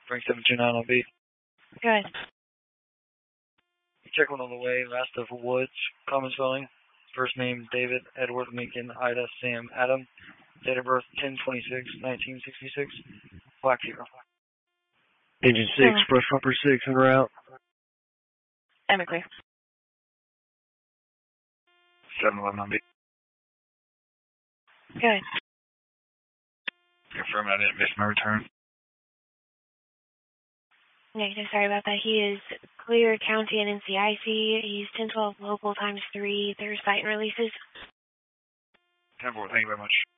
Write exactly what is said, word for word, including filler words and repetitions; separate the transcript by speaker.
Speaker 1: Bring seven two nine on beat.
Speaker 2: Good.
Speaker 1: Check one on the way. Last of Woods. Common spelling. First name David, Edward, Lincoln, Ida, Sam, Adam. Date of birth ten twenty-six nineteen sixty-six. Black Hero.
Speaker 3: Engine six, oh. Brush Hopper six, en route.
Speaker 2: I'm clear.
Speaker 1: seven eleven on beat.
Speaker 2: Good.
Speaker 1: Confirm I didn't miss my return.
Speaker 2: Negative, sorry about that. He is clear county and N C I C. He's ten twelve local times three. There's site and releases.
Speaker 1: ten four, thank you very much.